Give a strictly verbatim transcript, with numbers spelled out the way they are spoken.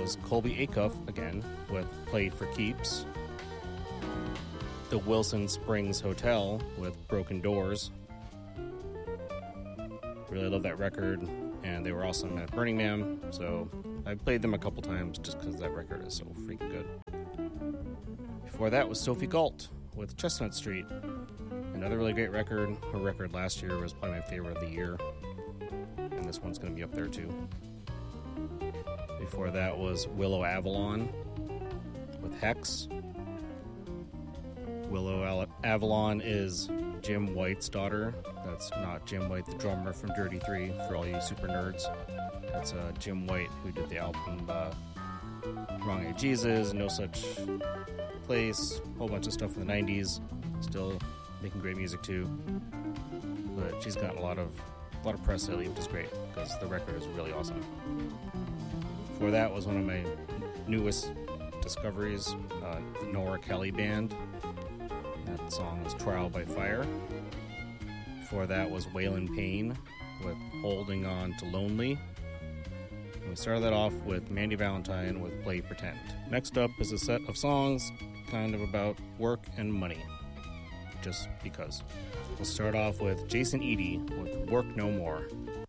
was Colby Acuff again with Play for Keeps. The Wilson Springs Hotel with Broken Doors. Really love that record, and they were awesome at Burning Man, so I've played them a couple times just because that record is so freaking good. Before that was Sophie Galt with Chestnut Street. Another really great record. Her record last year was probably my favorite of the year, and this one's going to be up there too. Before that was Willow Avalon with Hex. Willow Avalon is Jim White's daughter. That's not Jim White, the drummer from Dirty Three, for all you super nerds. That's uh, Jim White, who did the album uh, Wrong Age Jesus, No Such Place, a whole bunch of stuff in the nineties. Still making great music too. But she's gotten a lot of a lot of press lately, which is great because the record is really awesome. Before that was one of my newest discoveries, uh, the Nora Kelly Band. That song was Trial by Fire. Before that was Waylon Payne with Holding On to Lonely. And we started that off with Mandy Valentine with Play Pretend. Next up is a set of songs kind of about work and money, just because. We'll start off with Jason Eady with Work No More.